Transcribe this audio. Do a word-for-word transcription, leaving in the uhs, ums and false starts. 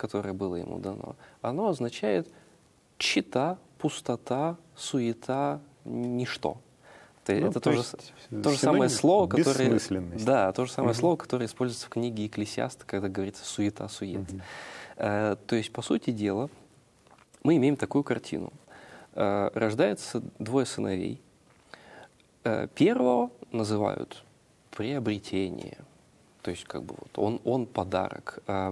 которое было ему дано, оно означает тщета, пустота, суета, ничто. Это, ну, это то, то, же, то же самое слово, которое, да, то же самое угу. слово, которое используется в книге Екклесиаста, когда говорится суета-сует. Угу. Э, то есть, по сути дела, мы имеем такую картину. Э, рождается двое сыновей. Э, первого называют приобретение. То есть, как бы вот он, он подарок. А